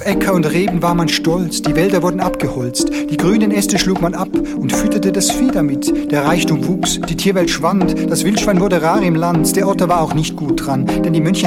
Äcker und Reben war man stolz, die Wälder wurden abgeholzt, die grünen Äste schlug man ab und fütterte das Vieh damit. Der Reichtum wuchs, die Tierwelt schwand, das Wildschwein wurde rar im Land, der Otter war auch nicht gut dran, denn die Mönche